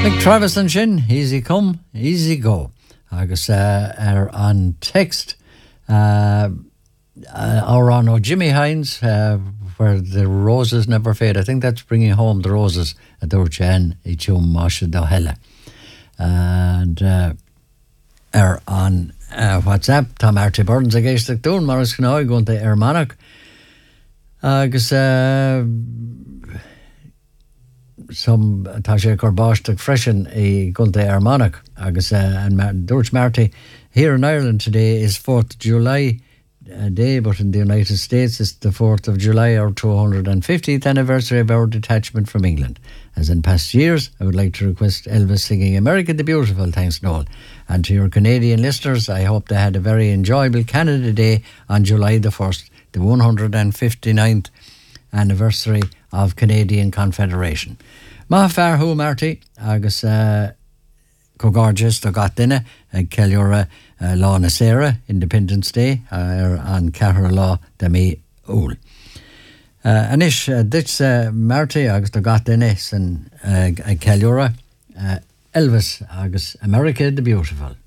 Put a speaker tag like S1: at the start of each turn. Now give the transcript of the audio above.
S1: Travis and Shin, easy come, easy go. Agus on text or on Jimmy Hines, where the roses never fade. I think that's bringing home the roses at Dorchan, Ichum Masha Dohella. And on WhatsApp, Tom Artie Burns against the Doon, Morris Knoy going to Ermanach. Agus some Tasha Corbashtak freshen a Gunta Armonic agus and George Marty here in Ireland today is 4th of July day, but in the United States it's the 4th of July, our 250th anniversary of our detachment from England. As in past years, I would like to request Elvis singing America the Beautiful, thanks Noel. And to your Canadian listeners, I hope they had a very enjoyable Canada Day on July the 1st, the 159th anniversary of Canadian Confederation. Ma farhu Marty agus Cogorges to got dinner and Kellura Law na Sarah Independence Day on Cahir Law da me ul. Anish this Marty agus to got dinner and Kellura Elvis agus America the Beautiful.